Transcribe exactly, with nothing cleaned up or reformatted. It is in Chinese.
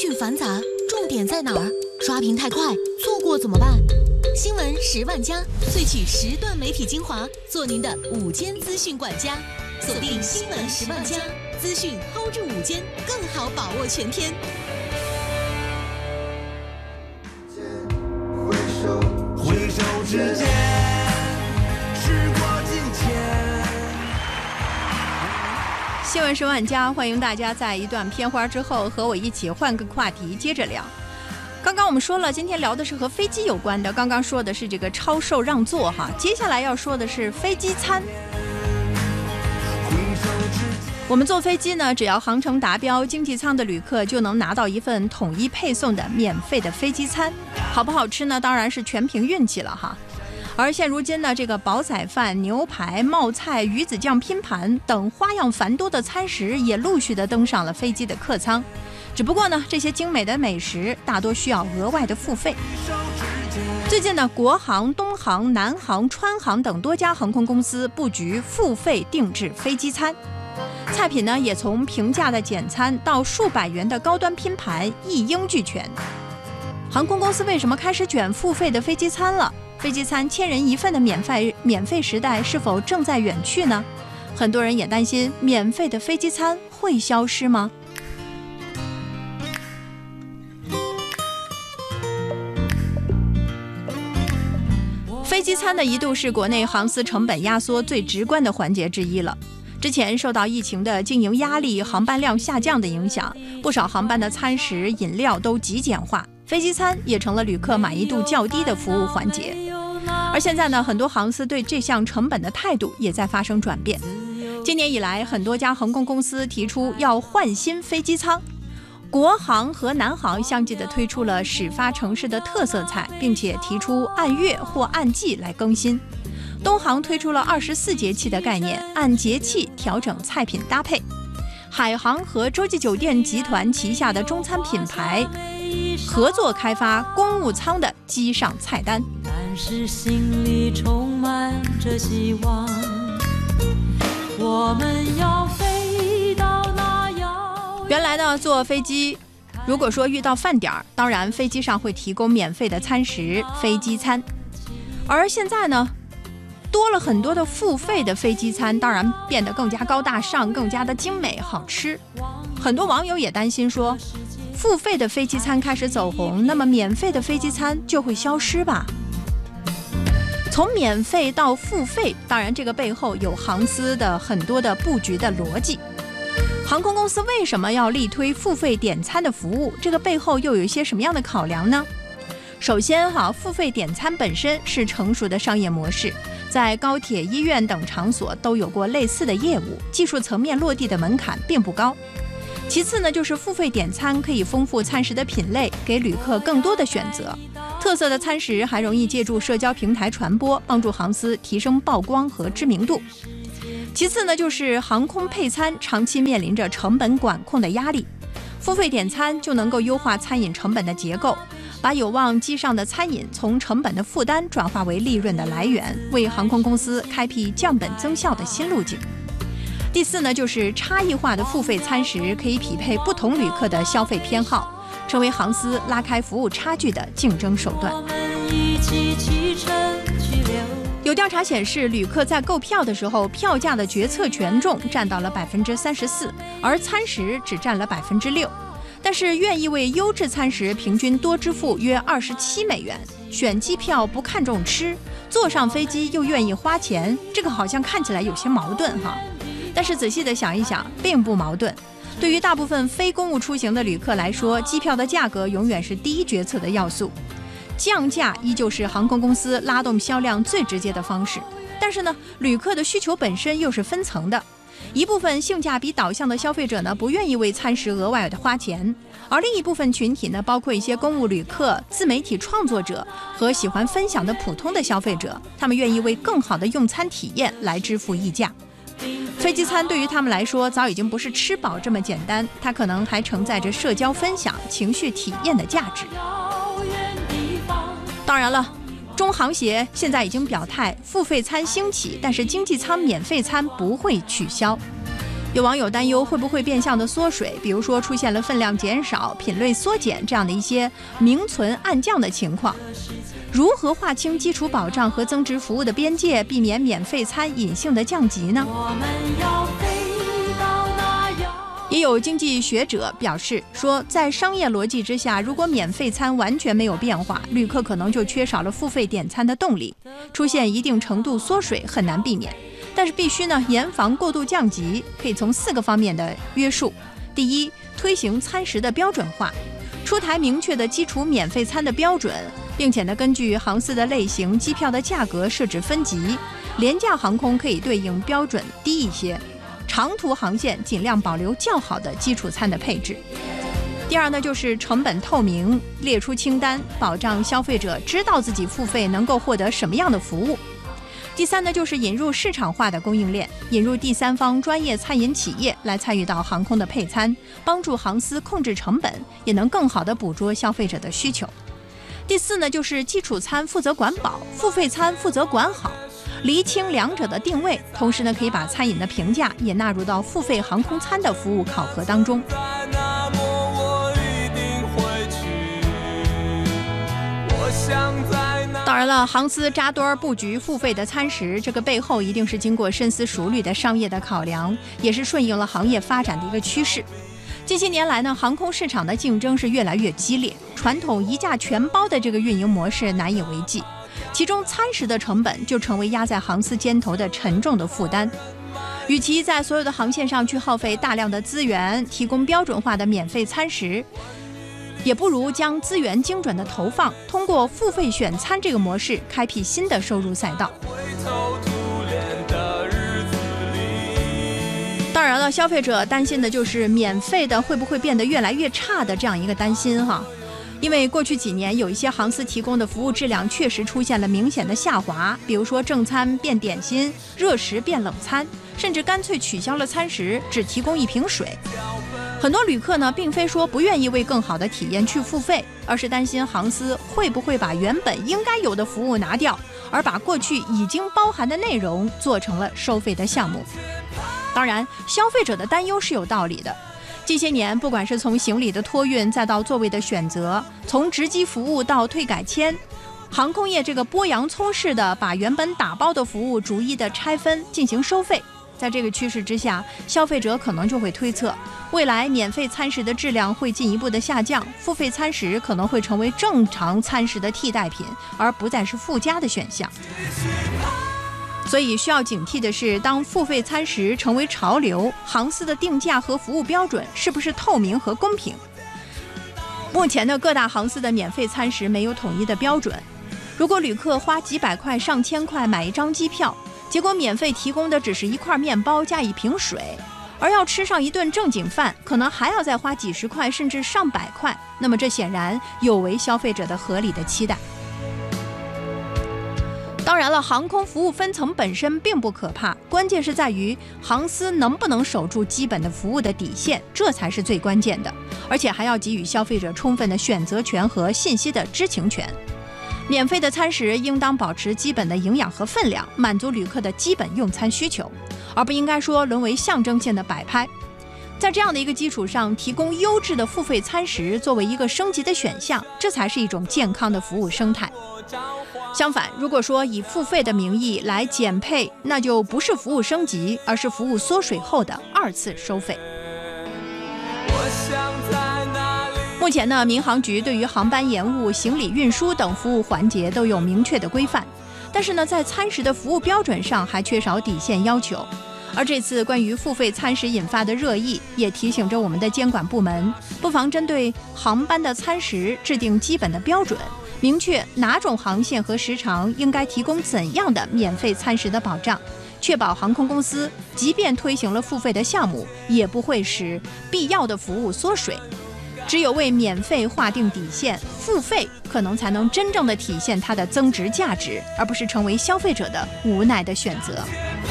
讯繁杂，重点在哪儿？刷屏太快，错过怎么办？新闻十万加，萃取十段媒体精华，做您的午间资讯管家。锁定新闻十万加，资讯 hold 住午间，更好把握全天。 回首之间，时过境迁。 新闻十万加，欢迎大家在一段片花之后和我一起换个话题，接着聊。刚刚我们说了，今天聊的是和飞机有关的，刚刚说的是这个超售让座哈，接下来要说的是飞机餐。我们坐飞机呢，只要航程达标，经济舱的旅客就能拿到一份统一配送的免费的飞机餐。好不好吃呢？当然是全凭运气了哈。而现如今呢，这个煲仔饭、牛排、冒菜、鱼子酱拼盘等花样繁多的餐食也陆续的登上了飞机的客舱。只不过呢，这些精美的美食大多需要额外的付费。最近呢，国航、东航、南航、川航等多家航空公司布局付费定制飞机餐，菜品呢也从平价的简餐到数百元的高端拼盘一应俱全。航空公司为什么开始卷付费的飞机餐了？飞机餐千人一份的免费免费时代是否正在远去呢？很多人也担心免费的飞机餐会消失吗？飞机餐呢一度是国内航司成本压缩最直观的环节之一了。之前受到疫情的经营压力、航班量下降的影响，不少航班的餐食、饮料都极简化，飞机餐也成了旅客满意度较低的服务环节。而现在呢，很多航司对这项成本的态度也在发生转变。今年以来，很多家航空公司提出要换新飞机舱，国航和南航相继地推出了始发城市的特色菜，并且提出按月或按季来更新。东航推出了二十四节气的概念，按节气调整菜品搭配。海航和洲际酒店集团旗下的中餐品牌合作开发公务舱的机上菜单。 但是心里充满着希望，我们要飞到那遥。 原来呢，坐飞机如果说遇到饭点儿，当然飞机上会提供免费的餐食飞机餐。而现在呢，多了很多的付费的飞机餐，当然变得更加高大上，更加的精美好吃。很多网友也担心说，付费的飞机餐开始走红，那么免费的飞机餐就会消失吧？从免费到付费，当然这个背后有航司的很多的布局的逻辑。航空公司为什么要力推付费点餐的服务？这个背后又有一些什么样的考量呢？首先哈，付费点餐本身是成熟的商业模式，在高铁、医院等场所都有过类似的业务，技术层面落地的门槛并不高。其次呢，就是付费点餐可以丰富餐食的品类，给旅客更多的选择。特色的餐食还容易借助社交平台传播，帮助航司提升曝光和知名度。其次呢，就是航空配餐长期面临着成本管控的压力，付费点餐就能够优化餐饮成本的结构，把有望机上的餐饮从成本的负担转化为利润的来源，为航空公司开辟降本增效的新路径。第四呢，就是差异化的付费餐食可以匹配不同旅客的消费偏好，成为航司拉开服务差距的竞争手段。有调查显示，旅客在购票的时候，票价的决策权重占到了百分之三十四，而餐食只占了百分之六。但是愿意为优质餐食平均多支付约二十七美元，选机票不看重吃，坐上飞机又愿意花钱，这个好像看起来有些矛盾哈。但是仔细的想一想，并不矛盾。对于大部分非公务出行的旅客来说，机票的价格永远是第一决策的要素，降价依旧是航空公司拉动销量最直接的方式。但是呢，旅客的需求本身又是分层的。一部分性价比导向的消费者呢，不愿意为餐食额外的花钱，而另一部分群体呢，包括一些公务旅客、自媒体创作者和喜欢分享的普通的消费者，他们愿意为更好的用餐体验来支付溢价。飞机餐对于他们来说，早已经不是吃饱这么简单，它可能还承载着社交分享、情绪体验的价值。当然了，中航协现在已经表态，付费餐兴起，但是经济舱免费餐不会取消。 有网友担忧会不会变相的缩水，比如说出现了分量减少、品类缩减这样的一些明存暗降的情况。如何划清基础保障和增值服务的边界，避免免费餐隐性的降级呢？ 我们要飞到那遥也有经济学者表示说，在商业逻辑之下，如果免费餐完全没有变化，旅客可能就缺少了付费点餐的动力，出现一定程度缩水很难避免。但是必须呢严防过度降级，可以从四个方面的约束。第一，推行餐食的标准化，出台明确的基础免费餐的标准，并且呢根据航司的类型、机票的价格设置分级。廉价航空可以对应标准低一些，长途航线尽量保留较好的基础餐的配置。第二呢，就是成本透明，列出清单，保障消费者知道自己付费能够获得什么样的服务。第三呢，就是引入市场化的供应链，引入第三方专业餐饮企业来参与到航空的配餐，帮助航司控制成本，也能更好地捕捉消费者的需求。第四呢，就是基础餐负责管饱，付费餐负责管好，厘清两者的定位，同时呢，可以把餐饮的评价也纳入到付费航空餐的服务考核当中。当然了，航司扎堆布局付费的餐食，这个背后一定是经过深思熟虑的商业的考量，也是顺应了行业发展的一个趋势。近些年来呢，航空市场的竞争是越来越激烈，传统一价全包的这个运营模式难以为继，其中餐食的成本就成为压在航司肩头的沉重的负担。与其在所有的航线上去耗费大量的资源，提供标准化的免费餐食，也不如将资源精准的投放，通过付费选餐这个模式，开辟新的收入赛道。当然了，消费者担心的就是免费的会不会变得越来越差的这样一个担心哈。因为过去几年有一些航司提供的服务质量确实出现了明显的下滑，比如说正餐变点心，热食变冷餐，甚至干脆取消了餐食，只提供一瓶水。很多旅客呢，并非说不愿意为更好的体验去付费，而是担心航司会不会把原本应该有的服务拿掉，而把过去已经包含的内容做成了收费的项目。当然，消费者的担忧是有道理的。近些年，不管是从行李的托运，再到座位的选择，从值机服务到退改签，航空业这个剥洋葱式的把原本打包的服务逐一的拆分进行收费。在这个趋势之下，消费者可能就会推测，未来免费餐食的质量会进一步的下降，付费餐食可能会成为正常餐食的替代品，而不再是附加的选项。所以需要警惕的是，当付费餐食成为潮流，航司的定价和服务标准是不是透明和公平？目前的各大航司的免费餐食没有统一的标准，如果旅客花几百块、上千块买一张机票，结果免费提供的只是一块面包加一瓶水，而要吃上一顿正经饭，可能还要再花几十块甚至上百块，那么这显然有违消费者的合理的期待。当然了，航空服务分层本身并不可怕，关键是在于航司能不能守住基本的服务的底线，这才是最关键的，而且还要给予消费者充分的选择权和信息的知情权。免费的餐食应当保持基本的营养和分量，满足旅客的基本用餐需求，而不应该说沦为象征性的摆拍。在这样的一个基础上，提供优质的付费餐食作为一个升级的选项，这才是一种健康的服务生态。相反，如果说以付费的名义来减配，那就不是服务升级，而是服务缩水后的二次收费。目前呢，民航局对于航班延误、行李运输等服务环节都有明确的规范，但是呢，在餐食的服务标准上还缺少底线要求。而这次关于付费餐食引发的热议，也提醒着我们的监管部门，不妨针对航班的餐食制定基本的标准，明确哪种航线和时长应该提供怎样的免费餐食的保障，确保航空公司即便推行了付费的项目，也不会使必要的服务缩水。只有为免费划定底线，付费可能才能真正的体现它的增值价值，而不是成为消费者的无奈的选择。